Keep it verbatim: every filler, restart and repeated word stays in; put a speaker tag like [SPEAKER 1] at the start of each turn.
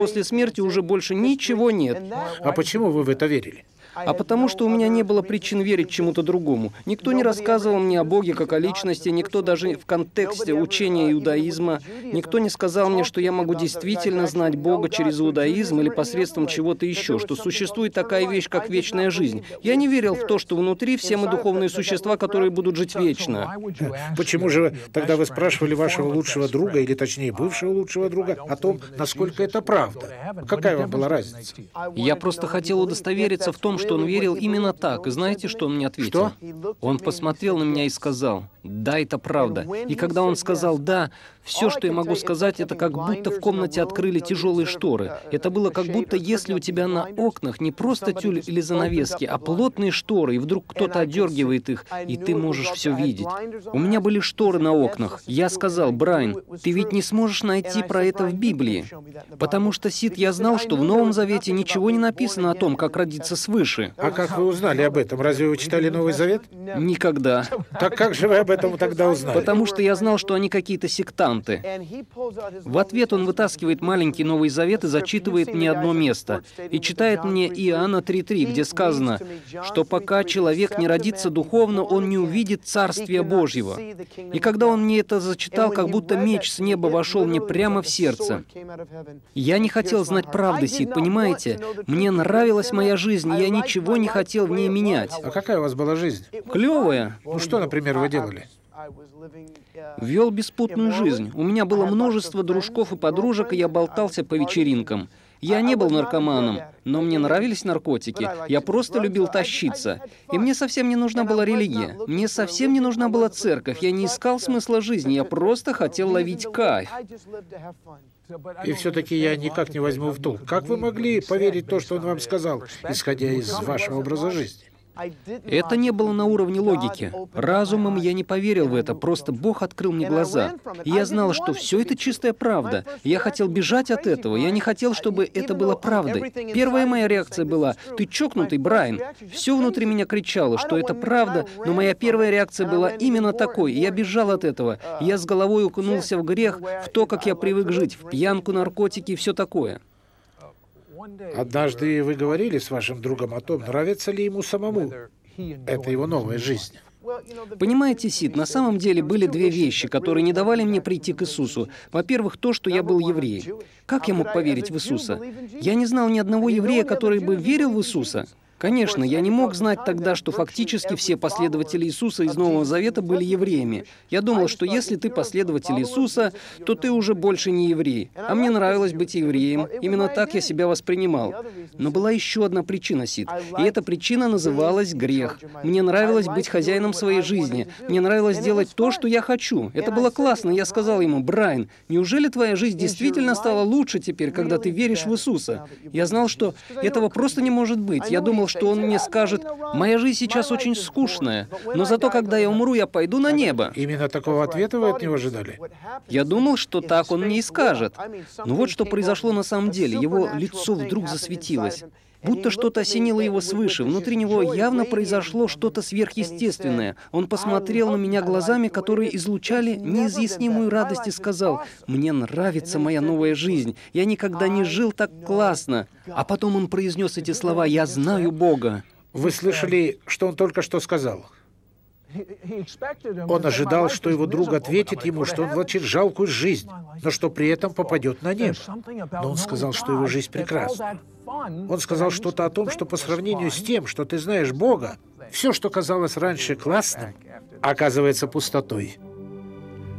[SPEAKER 1] после смерти уже больше ничего нет.
[SPEAKER 2] А почему вы в это верили?
[SPEAKER 1] А потому что у меня не было причин верить чему-то другому. Никто не рассказывал мне о Боге как о личности, никто даже в контексте учения иудаизма, никто не сказал мне, что я могу действительно знать Бога через иудаизм или посредством чего-то еще, что существует такая вещь, как вечная жизнь. Я не верил в то, что внутри все мы духовные существа, которые будут жить вечно.
[SPEAKER 2] Почему же тогда вы спрашивали вашего лучшего друга, или точнее бывшего лучшего друга, о том, насколько это правда? Какая вам была разница?
[SPEAKER 1] Я просто хотел удостовериться в том, что он верил именно так. И знаете, что он мне ответил?
[SPEAKER 2] Что?
[SPEAKER 1] Он посмотрел на меня и сказал: «Да, это правда». И когда он сказал «да», все, что я могу сказать, это как будто в комнате открыли тяжелые шторы. Это было как будто, если у тебя на окнах не просто тюль или занавески, а плотные шторы, и вдруг кто-то отдергивает их, и ты можешь все видеть. У меня были шторы на окнах. Я сказал: «Брайан, ты ведь не сможешь найти про это в Библии». Потому что, Сид, я знал, что в Новом Завете ничего не написано о том, как родиться свыше.
[SPEAKER 2] А как вы узнали об этом? Разве вы читали Новый Завет?
[SPEAKER 1] Никогда.
[SPEAKER 2] Так как же вы об этом тогда узнали?
[SPEAKER 1] Потому что я знал, что они какие-то сектанты. В ответ он вытаскивает маленький Новый Завет и зачитывает мне одно место. И читает мне Иоанна три три, где сказано, что пока человек не родится духовно, он не увидит Царствия Божьего. И когда он мне это зачитал, как будто меч с неба вошел мне прямо в сердце. Я не хотел знать правды, Сид, понимаете? Мне нравилась моя жизнь, и я ничего не хотел в ней менять.
[SPEAKER 2] А какая у вас была жизнь?
[SPEAKER 1] Клевая.
[SPEAKER 2] Ну что, например, вы делали?
[SPEAKER 1] Вел беспутную жизнь. У меня было множество дружков и подружек, и я болтался по вечеринкам. Я не был наркоманом, но мне нравились наркотики. Я просто любил тащиться. И мне совсем не нужна была религия. Мне совсем не нужна была церковь. Я не искал смысла жизни, я просто хотел ловить кайф.
[SPEAKER 2] И все-таки я никак не возьму в толк. Как вы могли поверить в то, что он вам сказал, исходя из вашего образа жизни?
[SPEAKER 1] Это не было на уровне логики. Разумом я не поверил в это, просто Бог открыл мне глаза. И я знал, что все это чистая правда. Я хотел бежать от этого, я не хотел, чтобы это было правдой. Первая моя реакция была: «Ты чокнутый, Брайан». Все внутри меня кричало, что это правда, но моя первая реакция была именно такой, и я бежал от этого. Я с головой окунулся в грех, в то, как я привык жить, в пьянку, наркотики и все такое.
[SPEAKER 2] Однажды вы говорили с вашим другом о том, нравится ли ему самому эта его новая жизнь.
[SPEAKER 1] Понимаете, Сид, на самом деле были две вещи, которые не давали мне прийти к Иисусу. Во-первых, то, что я был евреем. Как я мог поверить в Иисуса? Я не знал ни одного еврея, который бы верил в Иисуса. Конечно, я не мог знать тогда, что фактически все последователи Иисуса из Нового Завета были евреями. Я думал, что если ты последователь Иисуса, то ты уже больше не еврей. А мне нравилось быть евреем. Именно так я себя воспринимал. Но была еще одна причина, Сид. И эта причина называлась грех. Мне нравилось быть хозяином своей жизни. Мне нравилось делать то, что я хочу. Это было классно. Я сказал ему: «Брайан, неужели твоя жизнь действительно стала лучше теперь, когда ты веришь в Иисуса?» Я знал, что этого просто не может быть. Я думал, что он мне скажет: «Моя жизнь сейчас очень скучная, но зато когда я умру, я пойду на небо».
[SPEAKER 2] Именно такого ответа вы от него ожидали?
[SPEAKER 1] Я думал, что так он мне и скажет. Но вот что произошло на самом деле. Его лицо вдруг засветилось. Будто что-то осенило его свыше. Внутри него явно произошло что-то сверхъестественное. Он посмотрел на меня глазами, которые излучали неизъяснимую радость, и сказал: «Мне нравится моя новая жизнь. Я никогда не жил так классно». А потом он произнес эти слова: «Я знаю Бога».
[SPEAKER 2] Вы слышали, что он только что сказал? Он ожидал, что его друг ответит ему, что он влачит жалкую жизнь, но что при этом попадет на небо. Но он сказал, что его жизнь прекрасна. Он сказал что-то о том, что по сравнению с тем, что ты знаешь Бога, все, что казалось раньше классным, оказывается пустотой.